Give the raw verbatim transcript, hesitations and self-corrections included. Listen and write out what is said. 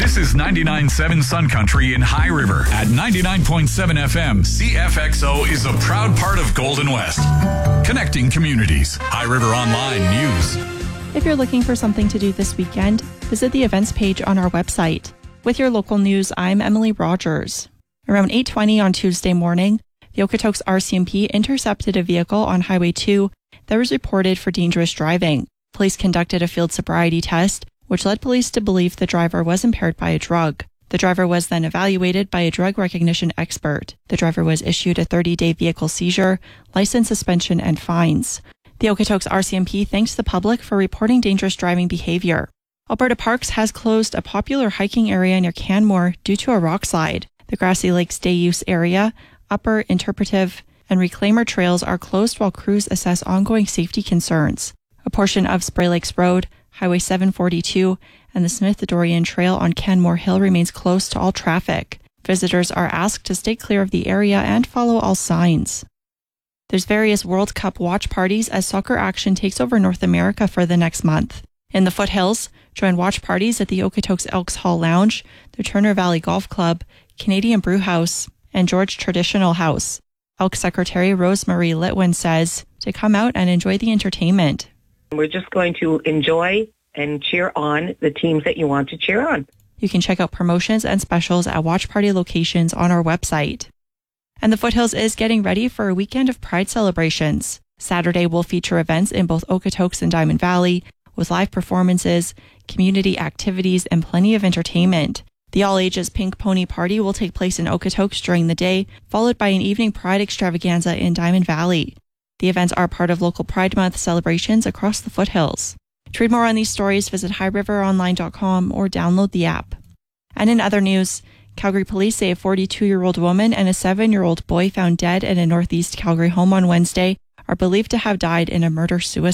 This is ninety-nine point seven Sun Country in High River. At ninety-nine point seven F M, C F X O is a proud part of Golden West. Connecting communities. High River Online News. If you're looking for something to do this weekend, visit the events page on our website. With your local news, I'm Emily Rogers. Around eight twenty on Tuesday morning, the Okotoks R C M P intercepted a vehicle on Highway two that was reported for dangerous driving. Police conducted a field sobriety test, which led police to believe the driver was impaired by a drug. The driver was then evaluated by a drug recognition expert. The driver was issued a thirty-day vehicle seizure, license suspension, and fines. The Okotoks R C M P thanks the public for reporting dangerous driving behavior. Alberta Parks has closed a popular hiking area near Canmore due to a rock slide. The Grassy Lakes Day Use Area, Upper, Interpretive, and Reclaimer trails are closed while crews assess ongoing safety concerns. A portion of Spray Lakes Road, Highway seven forty-two, and the Smith-Dorian Trail on Canmore Hill remains closed to all traffic. Visitors are asked to stay clear of the area and follow all signs. There's various World Cup watch parties as soccer action takes over North America for the next month. In the Foothills, join watch parties at the Okotoks Elks Hall Lounge, the Turner Valley Golf Club, Canadian Brew House, and George Traditional House. Elk Secretary Rosemary Litwin says to come out and enjoy the entertainment. We're just going to enjoy and cheer on the teams that you want to cheer on. You can check out promotions and specials at watch party locations on our website. And the Foothills is getting ready for a weekend of Pride celebrations. Saturday will feature events in both Okotoks and Diamond Valley, with live performances, community activities, and plenty of entertainment. The all-ages Pink Pony Party will take place in Okotoks during the day, followed by an evening Pride extravaganza in Diamond Valley. The events are part of local Pride Month celebrations across the Foothills. To read more on these stories, visit high river online dot com or download the app. And in other news, Calgary police say a forty-two-year-old woman and a seven-year-old boy found dead in a northeast Calgary home on Wednesday are believed to have died in a murder-suicide.